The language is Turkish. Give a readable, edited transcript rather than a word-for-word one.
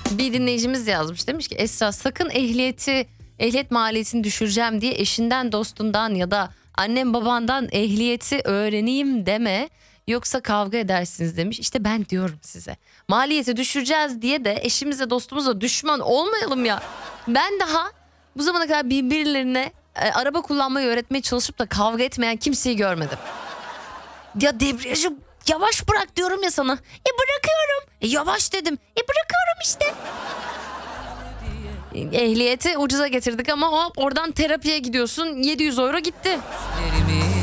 Bir dinleyicimiz yazmış, demiş ki Esra sakın ehliyet maliyetini düşüreceğim diye eşinden, dostundan ya da annem babandan ehliyeti öğreneyim deme, yoksa kavga edersiniz demiş. İşte ben diyorum size, maliyeti düşüreceğiz diye de eşimize dostumuza düşman olmayalım ya. Ben daha bu zamana kadar birbirlerine araba kullanmayı öğretmeye çalışıp da kavga etmeyen kimseyi görmedim. Ya debriyajı yavaş bırak diyorum ya sana. Bırakıyorum. Yavaş dedim. Bırakıyorum işte. Ehliyeti ucuza getirdik ama hop oradan terapiye gidiyorsun, 700 euro gitti.